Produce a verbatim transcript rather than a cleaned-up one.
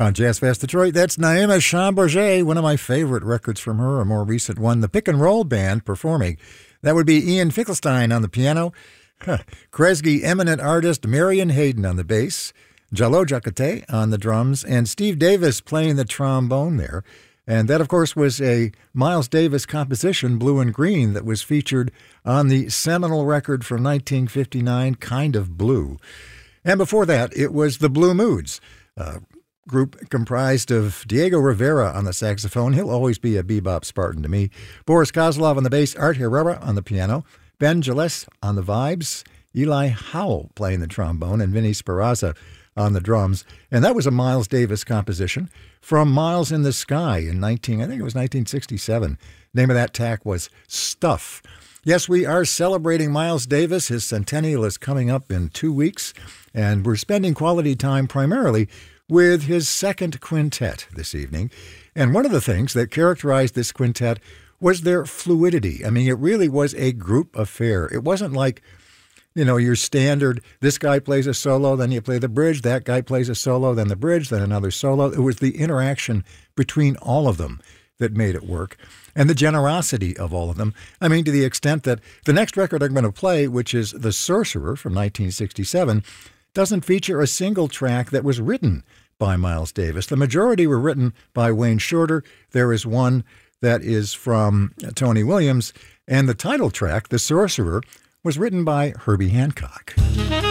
On Jazz Fest Detroit, that's Naima Chamberger, one of my favorite records from her, a more recent one, the Pick and Roll Band performing. That would be Ian Finkelstein on the piano, huh. Kresge eminent artist Marion Hayden on the bass, Jallo Jacquet on the drums, and Steve Davis playing the trombone there. And that, of course, was a Miles Davis composition, Blue and Green, that was featured on the seminal record from nineteen fifty-nine, Kind of Blue. And before that, it was the Blue Moods, a group comprised of Diego Rivera on the saxophone. He'll always be a bebop Spartan to me. Boris Kozlov on the bass, Art Herrera on the piano, Ben Gillespie on the vibes, Eli Howell playing the trombone, and Vinny Speranza on the drums. And that was a Miles Davis composition from Miles in the Sky in nineteen, I think it was nineteen sixty-seven. Name of that tack was Stuff. Yes, we are celebrating Miles Davis. His centennial is coming up in two weeks, and we're spending quality time primarily with his second quintet this evening. And one of the things that characterized this quintet was their fluidity. I mean, it really was a group affair. It wasn't like, you know, your standard, this guy plays a solo, then you play the bridge, that guy plays a solo, then the bridge, then another solo. It was the interaction between all of them that made it work, and the generosity of all of them. I mean, to the extent that the next record I'm going to play, which is The Sorcerer from nineteen sixty-seven, doesn't feature a single track that was written by Miles Davis. The majority were written by Wayne Shorter. There is one that is from Tony Williams, and the title track, The Sorcerer, was written by Herbie Hancock.